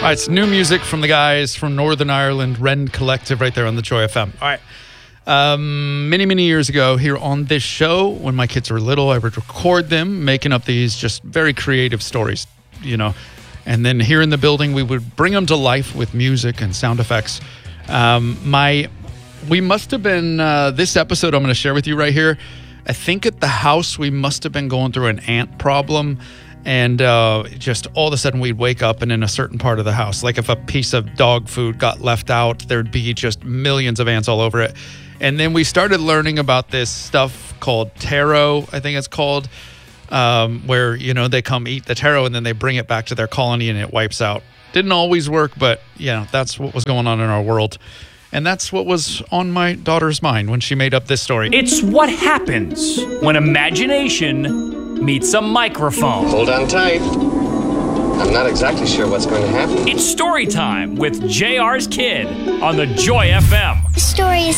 right, it's new music from the guys from Northern Ireland, Rend Collective, right there on the Joy FM. All right. Many years ago here on this show, when my kids were little, I would record them making up these just very creative stories, you know. And then here in the building, we would bring them to life with music and sound effects. We must have been, this episode I'm going to share with you right here, I think at the house we must have been going through an ant problem. And just all of a sudden we'd wake up and in a certain part of the house, like if a piece of dog food got left out, there'd be just millions of ants all over it. And then we started learning about this stuff called taro, I think it's called, where, you know, they come eat the taro and then they bring it back to their colony and it wipes out. Didn't always work, but, you know, that's what was going on in our world. And that's what was on my daughter's mind when she made up this story. It's what happens when imagination meets a microphone. Hold on tight. I'm not exactly sure what's going to happen. It's story time with JR's Kid on the Joy FM. The story is